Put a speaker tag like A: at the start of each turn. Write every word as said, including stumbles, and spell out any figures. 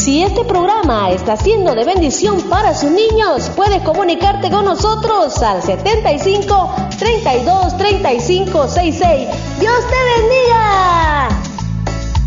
A: Si este programa está siendo de bendición para sus niños, puedes comunicarte con nosotros al setenta y cinco, treinta y dos, treinta y cinco, sesenta y seis. ¡Dios te bendiga!